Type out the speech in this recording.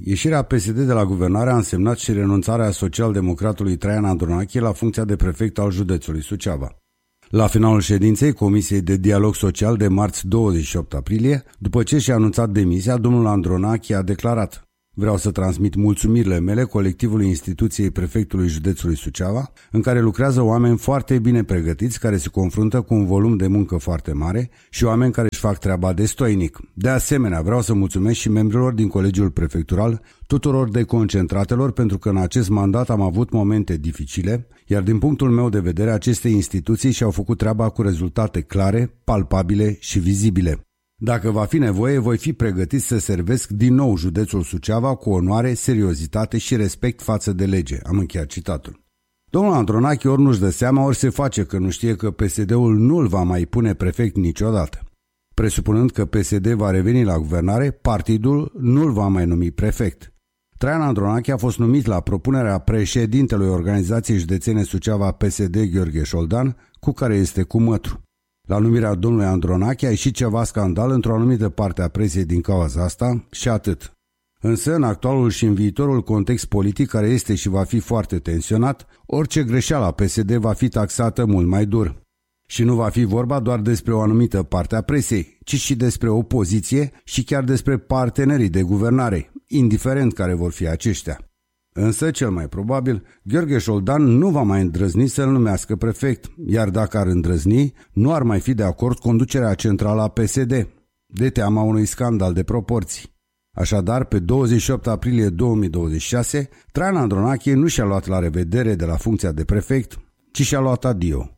Ieșirea PSD de la guvernare a însemnat și renunțarea social-democratului Traian Andronache la funcția de prefect al județului Suceava. La finalul ședinței Comisiei de Dialog Social de marți 28 aprilie, după ce și-a anunțat demisia, domnul Andronache a declarat: vreau să transmit mulțumirile mele colectivului instituției prefectului județului Suceava, în care lucrează oameni foarte bine pregătiți, care se confruntă cu un volum de muncă foarte mare și oameni care își fac treaba destoinic. De asemenea, vreau să mulțumesc și membrilor din Colegiul Prefectural, tuturor deconcentratelor, pentru că în acest mandat am avut momente dificile, iar din punctul meu de vedere, aceste instituții și-au făcut treaba cu rezultate clare, palpabile și vizibile. Dacă va fi nevoie, voi fi pregătit să servesc din nou județul Suceava cu onoare, seriozitate și respect față de lege. Am încheiat citatul. Domnul Andronache ori nu-și dă seama, ori se face că nu știe că PSD-ul nu îl va mai pune prefect niciodată. Presupunând că PSD va reveni la guvernare, partidul nu îl va mai numi prefect. Traian Andronache a fost numit la propunerea președintelui Organizației Județene Suceava PSD, Gheorghe Șoldan, cu care este cu mătru. La numirea domnului Andronache a ieșit ceva scandal într-o anumită parte a presiei din cauza asta și atât. Însă, în actualul și în viitorul context politic care este și va fi foarte tensionat, orice greșeală a PSD va fi taxată mult mai dur. Și nu va fi vorba doar despre o anumită parte a presiei, ci și despre opoziție și chiar despre partenerii de guvernare, indiferent care vor fi aceștia. Însă, cel mai probabil, Gheorghe Șoldan nu va mai îndrăzni să-l numească prefect, iar dacă ar îndrăzni, nu ar mai fi de acord conducerea centrală a PSD, de teama unui scandal de proporții. Așadar, pe 28 aprilie 2026, Traian Andronache nu și-a luat la revedere de la funcția de prefect, ci și-a luat adio.